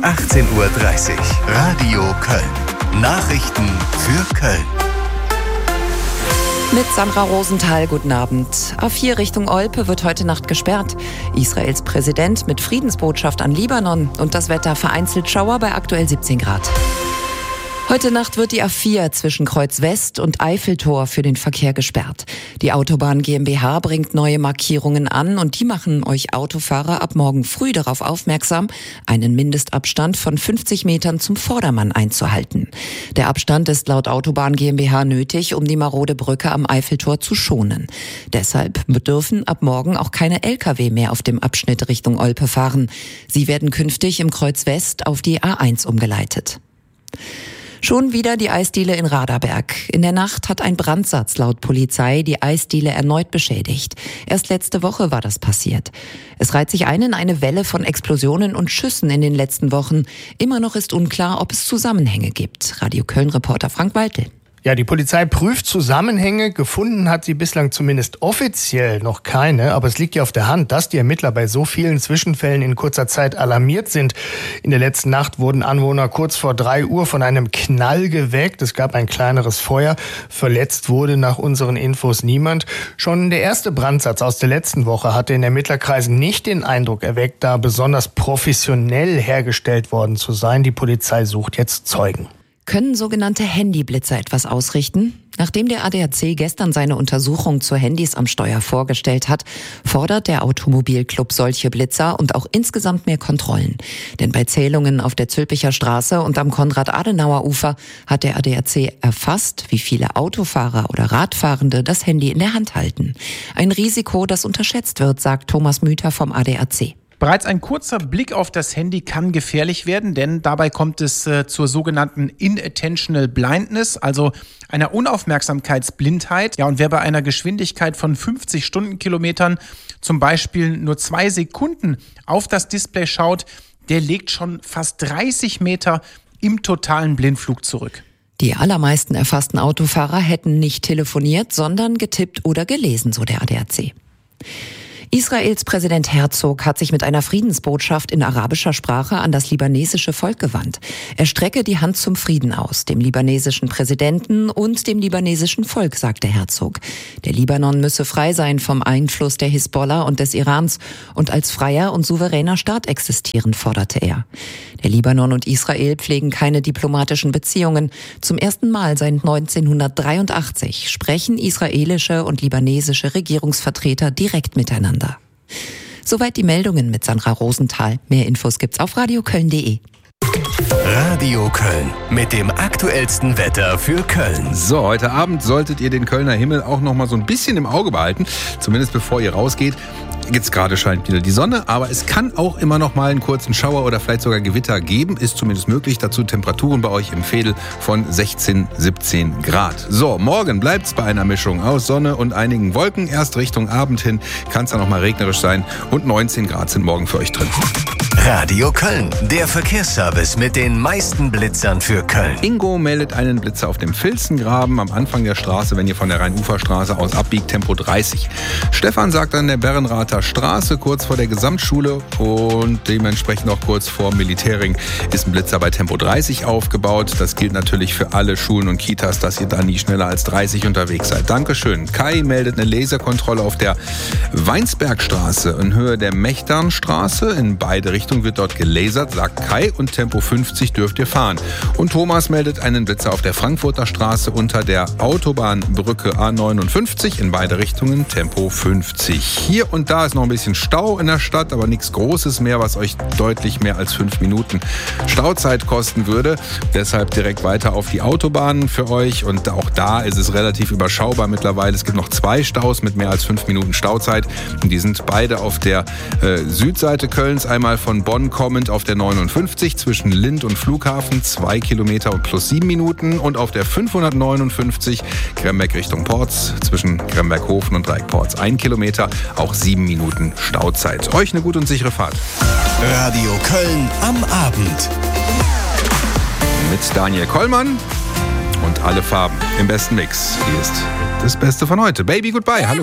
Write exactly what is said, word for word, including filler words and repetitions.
achtzehn Uhr dreißig. Radio Köln. Nachrichten für Köln. Mit Sandra Rosenthal, guten Abend. A vier Richtung Olpe wird heute Nacht gesperrt. Israels Präsident mit Friedensbotschaft an Libanon und das Wetter vereinzelt Schauer bei aktuell siebzehn Grad. Heute Nacht wird die A vier zwischen Kreuz West und Eiffeltor für den Verkehr gesperrt. Die Autobahn GmbH bringt neue Markierungen an und die machen euch Autofahrer ab morgen früh darauf aufmerksam, einen Mindestabstand von fünfzig Metern zum Vordermann einzuhalten. Der Abstand ist laut Autobahn GmbH nötig, um die marode Brücke am Eiffeltor zu schonen. Deshalb dürfen ab morgen auch keine L K W mehr auf dem Abschnitt Richtung Olpe fahren. Sie werden künftig im Kreuz West auf die A eins umgeleitet. Schon wieder die Eisdiele in Raderberg. In der Nacht hat ein Brandsatz laut Polizei die Eisdiele erneut beschädigt. Erst letzte Woche war das passiert. Es reiht sich ein in eine Welle von Explosionen und Schüssen in den letzten Wochen. Immer noch ist unklar, ob es Zusammenhänge gibt. Radio Köln-Reporter Frank Waltel. Ja, die Polizei prüft Zusammenhänge. Gefunden hat sie bislang zumindest offiziell noch keine. Aber es liegt ja auf der Hand, dass die Ermittler bei so vielen Zwischenfällen in kurzer Zeit alarmiert sind. In der letzten Nacht wurden Anwohner kurz vor drei Uhr von einem Knall geweckt. Es gab ein kleineres Feuer. Verletzt wurde nach unseren Infos niemand. Schon der erste Brandsatz aus der letzten Woche hatte in Ermittlerkreisen nicht den Eindruck erweckt, da besonders professionell hergestellt worden zu sein. Die Polizei sucht jetzt Zeugen. Können sogenannte Handyblitzer etwas ausrichten? Nachdem der A D A C gestern seine Untersuchung zu Handys am Steuer vorgestellt hat, fordert der Automobilclub solche Blitzer und auch insgesamt mehr Kontrollen. Denn bei Zählungen auf der Zülpicher Straße und am Konrad-Adenauer-Ufer hat der A D A C erfasst, wie viele Autofahrer oder Radfahrende das Handy in der Hand halten. Ein Risiko, das unterschätzt wird, sagt Thomas Müther vom A D A C. Bereits ein kurzer Blick auf das Handy kann gefährlich werden, denn dabei kommt es äh, zur sogenannten Inattentional Blindness, also einer Unaufmerksamkeitsblindheit. Ja, und wer bei einer Geschwindigkeit von fünfzig Stundenkilometern zum Beispiel nur zwei Sekunden auf das Display schaut, der legt schon fast dreißig Meter im totalen Blindflug zurück. Die allermeisten erfassten Autofahrer hätten nicht telefoniert, sondern getippt oder gelesen, so der A D A C. Israels Präsident Herzog hat sich mit einer Friedensbotschaft in arabischer Sprache an das libanesische Volk gewandt. Er strecke die Hand zum Frieden aus, dem libanesischen Präsidenten und dem libanesischen Volk, sagte Herzog. Der Libanon müsse frei sein vom Einfluss der Hisbollah und des Irans und als freier und souveräner Staat existieren, forderte er. Der Libanon und Israel pflegen keine diplomatischen Beziehungen. Zum ersten Mal seit neunzehnhundertdreiundachtzig sprechen israelische und libanesische Regierungsvertreter direkt miteinander. Soweit die Meldungen mit Sandra Rosenthal. Mehr Infos gibt's auf radio köln punkt de. Radio Köln mit dem aktuellsten Wetter für Köln. So, heute Abend solltet ihr den Kölner Himmel auch noch mal so ein bisschen im Auge behalten. Zumindest bevor ihr rausgeht. Jetzt gerade scheint wieder die Sonne, aber es kann auch immer noch mal einen kurzen Schauer oder vielleicht sogar Gewitter geben. Ist zumindest möglich. Dazu Temperaturen bei euch im Veedel von sechzehn, siebzehn Grad. So, morgen bleibt's bei einer Mischung aus Sonne und einigen Wolken. Erst Richtung Abend hin kann es dann noch mal regnerisch sein und neunzehn Grad sind morgen für euch drin. Radio Köln, der Verkehrsservice mit den meisten Blitzern für Köln. Ingo meldet einen Blitzer auf dem Filzengraben am Anfang der Straße, wenn ihr von der Rhein-Ufer-Straße aus abbiegt, Tempo dreißig. Stefan sagt an der Berrenrather Straße, kurz vor der Gesamtschule und dementsprechend auch kurz vor Militärring, ist ein Blitzer bei Tempo dreißig aufgebaut. Das gilt natürlich für alle Schulen und Kitas, dass ihr da nie schneller als dreißig unterwegs seid. Dankeschön. Kai meldet eine Laserkontrolle auf der Weinsbergstraße in Höhe der Mechternstraße. In beide Richtungen wird dort gelasert, sagt Kai, und Tempo fünfzig dürft ihr fahren. Und Thomas meldet einen Blitzer auf der Frankfurter Straße unter der Autobahnbrücke A neunundfünfzig in beide Richtungen, Tempo fünfzig. Hier und da ist noch ein bisschen Stau in der Stadt, aber nichts Großes mehr, was euch deutlich mehr als fünf Minuten Stauzeit kosten würde. Deshalb direkt weiter auf die Autobahnen für euch und auch da ist es relativ überschaubar mittlerweile. Es gibt noch zwei Staus mit mehr als fünf Minuten Stauzeit und die sind beide auf der äh, Südseite Kölns, einmal von Bonn kommend auf der neunundfünfzig zwischen Lind und Flughafen, zwei Kilometer und plus sieben Minuten und auf der fünfhundertneunundfünfzig Gremberg Richtung Porz zwischen Gremberghofen und Dreieckporz, ein Kilometer, auch sieben Minuten Stauzeit. Euch eine gute und sichere Fahrt. Radio Köln am Abend. Mit Daniel Kollmann und alle Farben im besten Mix. Hier ist das Beste von heute. Baby, goodbye. Hallo.